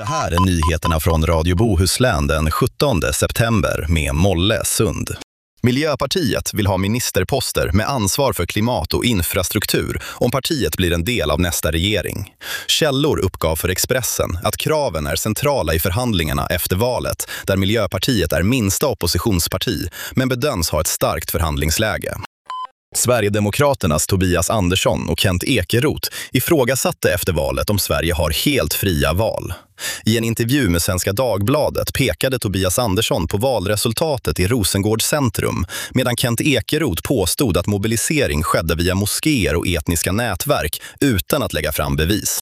här är nyheterna från Radio Bohuslän den 17 september med Molle Sund. Miljöpartiet vill ha ministerposter med ansvar för klimat och infrastruktur om partiet blir en del av nästa regering. Källor uppgav för Expressen att kraven är centrala i förhandlingarna efter valet, där Miljöpartiet är minsta oppositionsparti men bedöms ha ett starkt förhandlingsläge. Sverigedemokraternas Tobias Andersson och Kent Ekeroth ifrågasatte efter valet om Sverige har helt fria val. I en intervju med Svenska Dagbladet pekade Tobias Andersson på valresultatet i Rosengård centrum, medan Kent Ekeroth påstod att mobilisering skedde via moskéer och etniska nätverk utan att lägga fram bevis.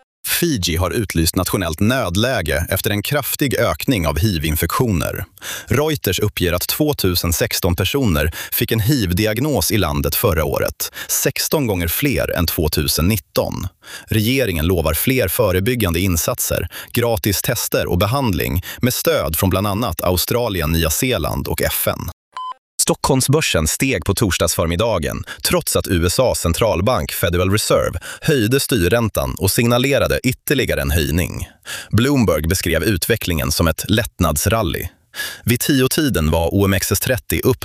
Fiji har utlyst nationellt nödläge efter en kraftig ökning av HIV-infektioner. Reuters uppger att 2016 personer fick en HIV-diagnos i landet förra året, 16 gånger fler än 2019. Regeringen lovar fler förebyggande insatser, gratis tester och behandling med stöd från bland annat Australien, Nya Zeeland och FN. Stockholmsbörsen steg på torsdagsförmiddagen trots att USAs centralbank Federal Reserve höjde styrräntan och signalerade ytterligare en höjning. Bloomberg beskrev utvecklingen som ett lättnadsrally. Vid 10-tiden var OMXS30 upp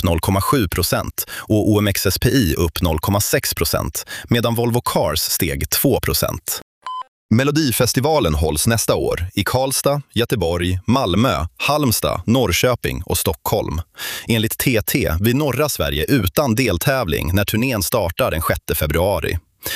0,7% och OMXSPI upp 0,6%, medan Volvo Cars steg 2%. Melodifestivalen hålls nästa år i Karlstad, Göteborg, Malmö, Halmstad, Norrköping och Stockholm. Enligt TT vid norra Sverige utan deltävling när turnén startar den 6 februari.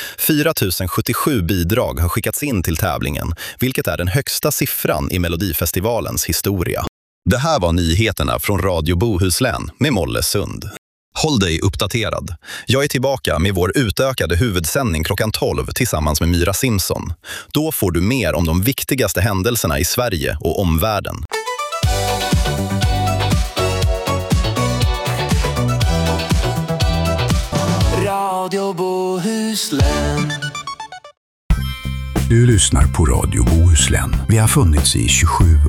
4 077 bidrag har skickats in till tävlingen, vilket är den högsta siffran i Melodifestivalens historia. Det här var nyheterna från Radio Bohuslän med Molle Sund. Håll dig uppdaterad. Jag är tillbaka med vår utökade huvudsändning klockan 12 tillsammans med Myra Simpson. Då får du mer om de viktigaste händelserna i Sverige och omvärlden. Radio Bohuslän. Du lyssnar på Radio Bohuslän. Vi har funnits i 27